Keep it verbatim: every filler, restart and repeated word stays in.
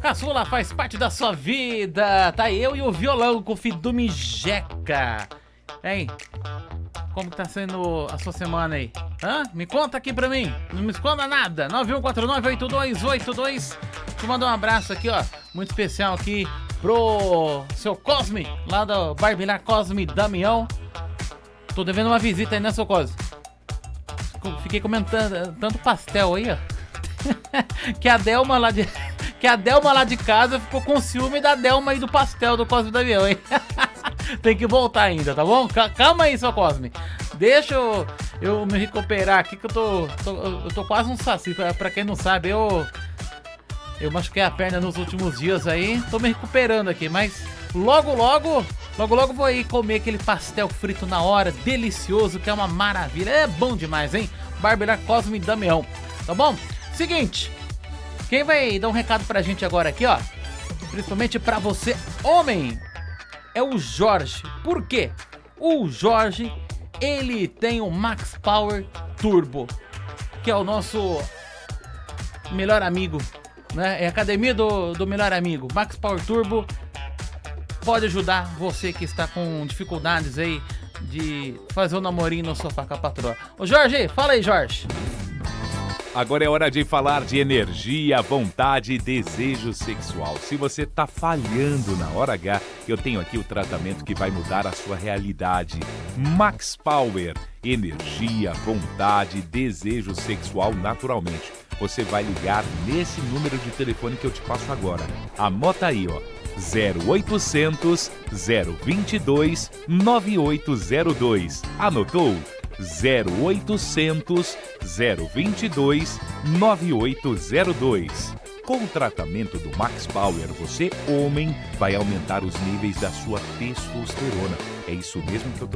Caçula faz parte da sua vida. Tá eu e o violão com o Fidume Jeca. Hein? Como que tá sendo a sua semana aí? Hã? Me conta aqui pra mim. Não me esconda nada. nove um quatro nove oito dois oito dois. Deixa eu mandar um abraço aqui, ó. Muito especial aqui pro seu Cosme, lá do Barbear Cosme Damião. Tô devendo uma visita aí, né, seu Cosme? Fiquei comentando tanto pastel aí, ó. que a Delma lá de que a Delma lá de casa ficou com ciúme da Delma aí do pastel do Cosme Damião, hein? Tem que voltar ainda, tá bom? Calma aí, seu Cosme. Deixa eu, eu me recuperar aqui que eu tô, tô eu tô quase um saci. Pra, pra quem não sabe, eu eu machuquei a perna nos últimos dias aí. Tô me recuperando aqui, mas logo logo Logo logo vou aí comer aquele pastel frito na hora, delicioso, que é uma maravilha. É bom demais, hein? Barbear Cosme Damião, tá bom? Seguinte, quem vai dar um recado pra gente agora aqui, ó, principalmente pra você, homem, é o Jorge. Por quê? O Jorge, ele tem o Max Power Turbo, que é o nosso melhor amigo, né? É a academia do, do melhor amigo. Max Power Turbo pode ajudar você que está com dificuldades aí de fazer um namorinho no sofá com a patroa. Ô Jorge, fala aí, Jorge. Agora é hora de falar de energia, vontade e desejo sexual. Se você tá falhando na hora H, eu tenho aqui o tratamento que vai mudar a sua realidade. Max Power, energia, vontade e desejo sexual naturalmente. Você vai ligar nesse número de telefone que eu te passo agora. Anota aí, ó. zero oitocentos, zero vinte e dois, nove oito zero dois. Anotou? zero oitocentos, zero vinte e dois, nove oito zero dois. Com o tratamento do Max Power, você, homem, vai aumentar os níveis da sua testosterona. É isso mesmo que eu tô